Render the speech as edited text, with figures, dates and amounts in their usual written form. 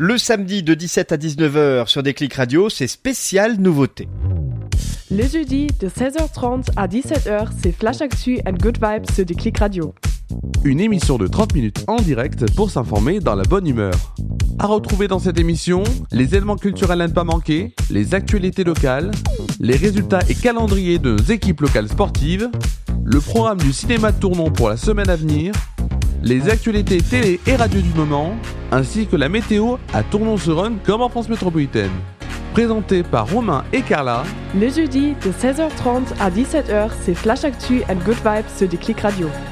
Le samedi de 17 à 19h sur Déclic Radio, c'est spécial nouveauté. Le jeudi de 16h30 à 17h, c'est Flash Actu and Good Vibes sur Déclic Radio. Une émission de 30 minutes en direct pour s'informer dans la bonne humeur. À retrouver dans cette émission, les éléments culturels à ne pas manquer, les actualités locales, les résultats et calendriers de nos équipes locales sportives, le programme du cinéma de Tournon pour la semaine à venir, les actualités télé et radio du moment, ainsi que la météo à Tournon-sur-Rhône comme en France métropolitaine. Présenté par Romain et Carla. Le jeudi de 16h30 à 17h, c'est Flash Actu and Good Vibes sur Déclic Radio.